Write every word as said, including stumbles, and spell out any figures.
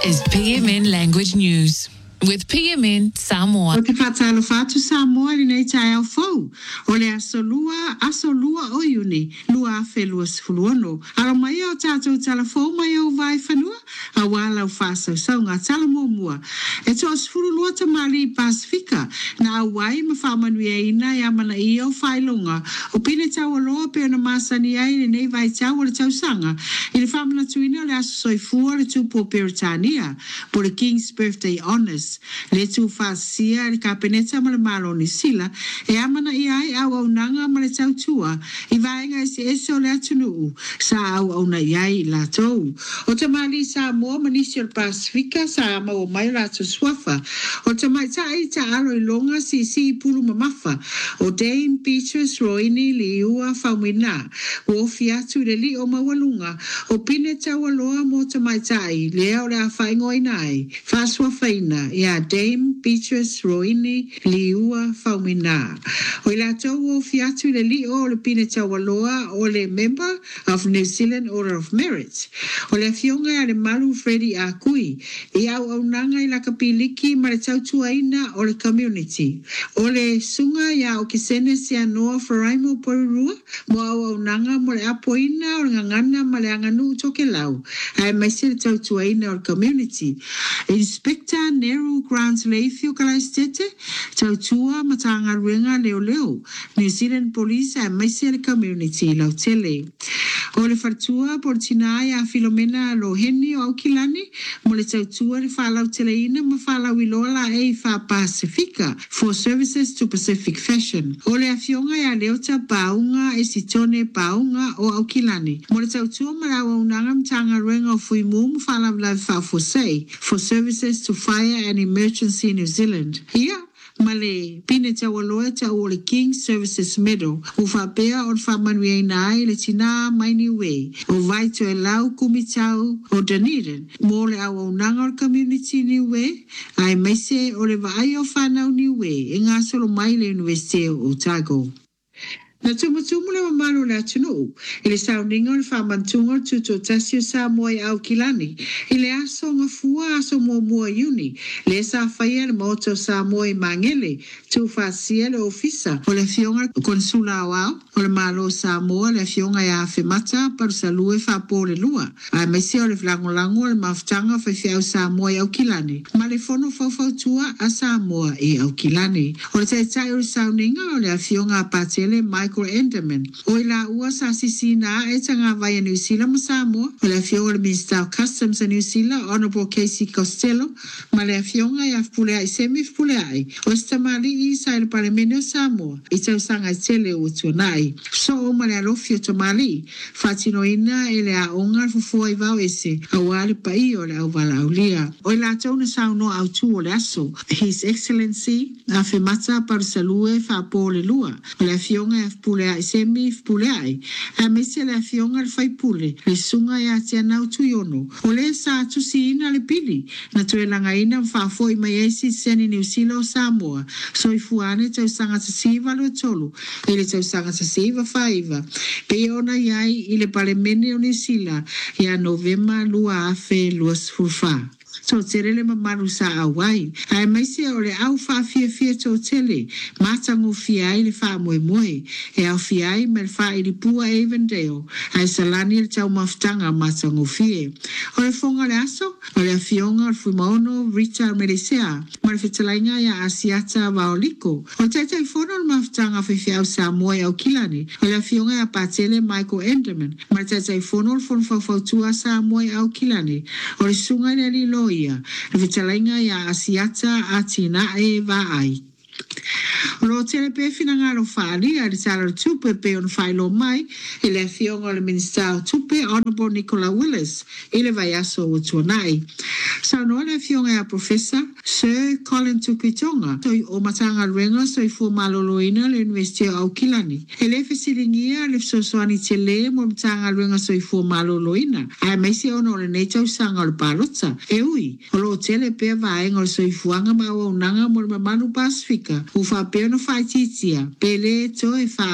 is P M N Language News with P M N Samoa. O te whatalo whatu Samoa li nei tai au fau. O le aso lua, aso lua o iuni, lua a whelua sifuluono. Aro mai o tātou tala fau mai o vai whanua, a wala o whasau sau ngā tala mua. E to sifuru lua ta mali Pasifika, na au wai ma whamanui e ina i amana i o whailonga. O pine tau aloa pe ona masani ai le nei vai tau o le tau sanga. I le whamana tuina o le aso soifua le tupo Peritania, po le King's Birthday Honours. Le tu fasia le kapeneta ma le malo ni sila e amana i ai au au nanga ma le tau tua i vaenga ese ese o le atunu sa au au na i ai la tou o te mali sa mua manisi o le Pasifika sa ama o mai la tu swafa o te mai ta i ta alo i longa si si pulu mamafa o Dame Beatrice Roini li ua faumina o fiatu le li o mawalunga o pine tau aloa mo te mai tai le au le a whaingo inai faswafa ina ia Dame Beatrice Roini liua faumina. O ila tau o fiatu le li o le pine tawaloa o le member of New Zealand Order of Merit. O le fionga a le malu Freddy a kui. I au au nanga i la kapiliki ma le tau tuaina o le community. O le sunga ia o kisene si anoa Faraimo Porirua. Mo au au nanga mo le apoina o le ngangana ma le anganu toke lau. Ai maisi le tau tuaina o le community. Inspector Neru Grant Leifio Kalaistete, Tautua Matanga Ringa Leo Leo, New Zealand Police and Maisel Community Lautele. O le fartua portinai a Filomena Loheni o Kilani, mo le tautua le whalau teleina ma whalau ilola e wha Pasifika for services to Pacific Fashion. O le afionga ia leota paunga e sitone paunga o Aukilani. Mo le tautua marawa unanga mtanga ringa o fuimu mwhalau lai whafosei for services to fire and emergency New Zealand. Ia male pine tawaloa ta o le King Services Medal o whapea o whamanui e nai le tina mai ni we o vai to e lau kumitau o Dunedin mo le au au nanga o community ni we ai maise o le vai o whanau ni we e ngā solo mai le University o Otago. Na tumutumu le mamano le atunu, ile sauninga le whamantunga tuto tasio sa moe au kilani, ile aso nga fua aso mo mua yuni, le sa whaia le moto sa moe mangele, tu whasia le ofisa, o le fionga konsula wao, o le malo sa moa le fionga ya whemata, paru sa lue whapo le lua, a mesi o le flangolango le maftanga whawhiau sa moe au kilani, ma le fono whawhautua a sa moa e au kilani. O le taitai o le sauninga o le fionga apatele Michael Enderman. O ila ua sa sisina e tanga vai a New Zealand ma Samoa. O le afionga le Minister of Customs a New Zealand, Honourable Casey Costello, ma le afionga i afpule ai semi fpule ai. O stamali i sa il Parlamento Samoa. I tau sanga i tele o tuanai. So o ma le alofi o tamali. Fatino ina e le a onga fufua i vau ese. A wale pa i o le au vala au lia. O ila tauna sauno au tu o le aso. His Excellency a whemata parusalue whapo le lua. O le afionga e pule ai semi pule ai a mese le fionga le fai pule le sunga ya tia nau tuyono o le sa tu sina le pili na tu langa ina fa foi mai esi seni New Zealand Samoa so i fuane tau sanga sa siva lo tolu e le tau sanga sa siva faiva pe ona yai i le palemene o New Zealand ya novema lua afe lua sfufa. So terele mamaru sa awai. Ai maise o le au wha fia fia tō tele. Matango fia i le wha moe moe. E au fia i me le wha i li pua Avondale. Ai salani le tau maftanga matango fia. O le fonga le aso, o le afionga o fumaono Rita Meresea. Ma le whetalainga ia asiata vaoliko. O te te fono le maftanga fia au sa moe au kilani. O le afionga ia patele Michael Enderman. Ma le te te fono le fono fautua sa moe au kilani. O le sunga le li lo ia, le vitalainga ia asiata atina e va ai. Lo tele pe fina ngalo fali a risala tupe pe on failo mai ele fionga le minister tupe Honourable Nicola Willis ele vai aso o tuanai. Sa no le fionga a professor Sir Colin Tupitonga toi o matanga renga so i fu maloloina le University o Aukilani. Ele fesiringia le sosoani tele mo matanga renga so i fu maloloina. Ai mesi ono le neitau sanga le palota. E ui, o lo tele pe vai ngol so i fuanga ma o nanga mo manu Pasifika. Ufa pe no fai titia. Pele to e fa